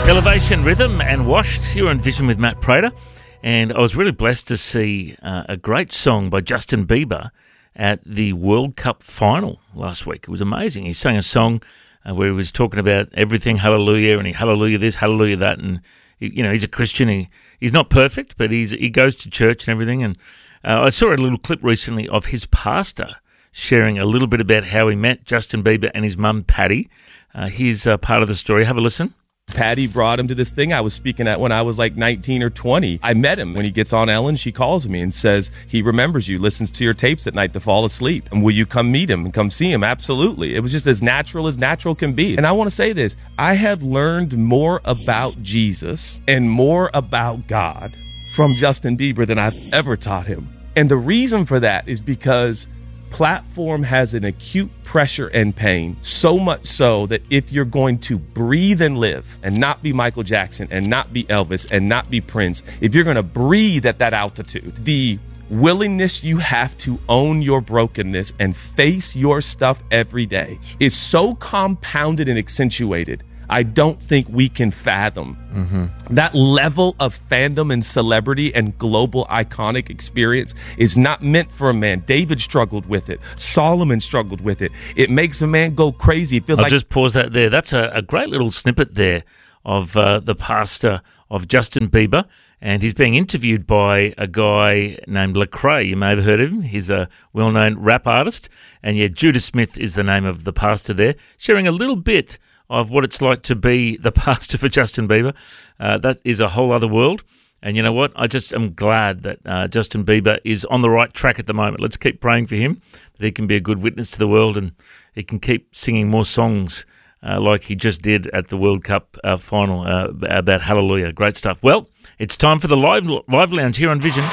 Elevation Rhythm and Washed. You're on Vision with Matt Prater, and I was really blessed to see a great song by Justin Bieber at the World Cup final last week. It was amazing. He sang a song where he was talking about everything, hallelujah, and he hallelujah this, hallelujah that, and he's a Christian. He's not perfect, but he goes to church and everything. And I saw a little clip recently of his pastor sharing a little bit about how he met Justin Bieber and his mum Patty. Here's part of the story. Have a listen. Patty brought him to this thing I was speaking at when I was like 19 or 20. I met him when he gets on Ellen. She calls me and says he remembers you, listens to your tapes at night to fall asleep. And will you come meet him and come see him? Absolutely. It was just as natural can be. And I want to say this. I have learned more about Jesus and more about God from Justin Bieber than I've ever taught him. And the reason for that is because platform has an acute pressure and pain, so much so that if you're going to breathe and live and not be Michael Jackson and not be Elvis and not be Prince, if you're going to breathe at that altitude, the willingness you have to own your brokenness and face your stuff every day is so compounded and accentuated. I don't think we can fathom that level of fandom and celebrity and global iconic experience is not meant for a man. David struggled with it. Solomon struggled with it. It makes a man go crazy. It feels I'll just pause that there. That's a great little snippet there of the pastor of Justin Bieber, and he's being interviewed by a guy named Lecrae. You may have heard of him. He's a well-known rap artist, and Judah Smith is the name of the pastor there, sharing a little bit of what it's like to be the pastor for Justin Bieber. That is a whole other world. And you know what? I just am glad that Justin Bieber is on the right track at the moment. Let's keep praying for him, that he can be a good witness to the world and he can keep singing more songs like he just did at the World Cup final about hallelujah. Great stuff. Well, it's time for the Live Lounge here on Vision.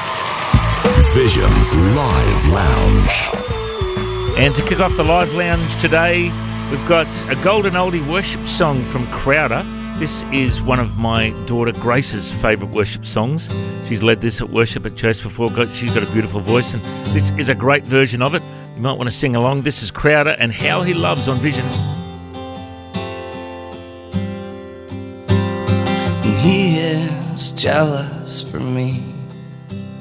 Vision's Live Lounge. And to kick off the Live Lounge today, we've got a golden oldie worship song from Crowder. This is one of my daughter Grace's favourite worship songs. She's led this at worship at church before. She's got a beautiful voice, and this is a great version of it. You might want to sing along. This is Crowder and How He Loves on Vision. He is jealous for me.